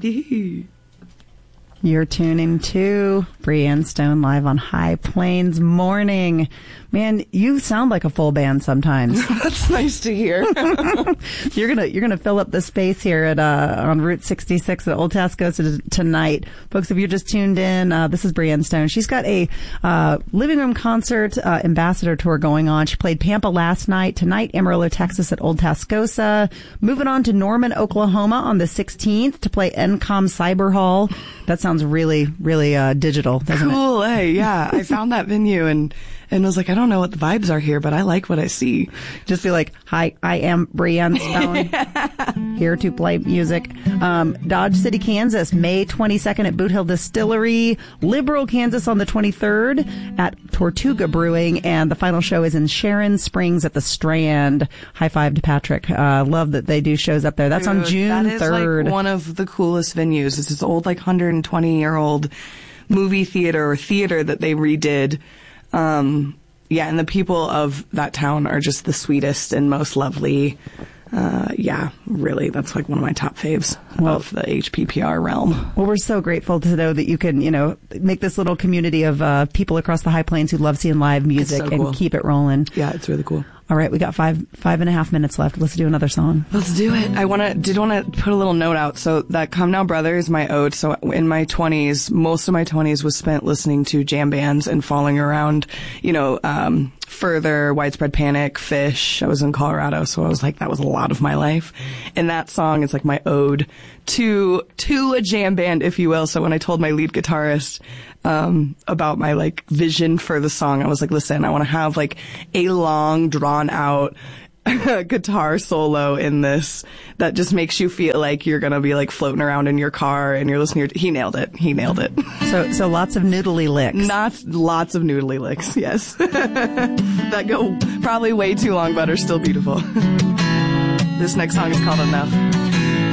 You're tuning to Brianne Stone live on High Plains Morning. Man, you sound like a full band sometimes. That's nice to hear. You're gonna fill up the space here at on Route 66 at Old Tascosa tonight, folks. If you're just tuned in, this is Brianne Stone. She's got a living room concert ambassador tour going on. She played Pampa last night. Tonight, Amarillo, Texas at Old Tascosa. Moving on to Norman, Oklahoma on the 16th to play NCOM Cyber Hall. That sounds really, really digital, doesn't it? Cool, hey, yeah. I found that venue and was like, I don't know what the vibes are here, but I like what I see. Just be like, hi, I am Brianne Stone, here to play music. Dodge City, Kansas, May 22nd at Boot Hill Distillery. Liberal, Kansas on the 23rd at Tortuga Brewing. And the final show is in Sharon Springs at the Strand. High five to Patrick. Love that they do shows up there. That's on June 3rd. That is like one of the coolest venues. It's this old, like, 120-year-old movie theater or theater that they redid. Yeah, and the people of that town are just the sweetest and most lovely. Yeah, really, that's like one of my top faves of the HPPR realm. Well, we're so grateful to know that you can, make this little community of people across the High Plains who love seeing live music and keep it rolling. Yeah, it's really cool. All right, we got five and a half minutes left. Let's do another song. Let's do it. I did want to put a little note out. So that Come Now Brother is my ode. So in my 20s, most of my 20s was spent listening to jam bands and falling around, Further, Widespread Panic, Fish. I was in Colorado, so I was like, that was a lot of my life. And that song is like my ode to a jam band, if you will. So when I told my lead guitarist about my like vision for the song, I was like, listen, I want to have like a long, drawn out guitar solo in this that just makes you feel like you're gonna be like floating around in your car and you're listening. He nailed it. So lots of noodly licks. Lots of noodly licks. Yes, that go probably way too long, but are still beautiful. This next song is called Enough.